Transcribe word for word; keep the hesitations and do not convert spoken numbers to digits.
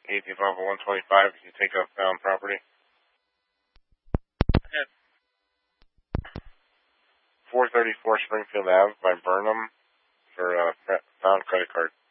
eighteen five one twenty-five. Can you take up found property? Ahead. four thirty-four Springfield Ave by Burnham for uh, found credit card.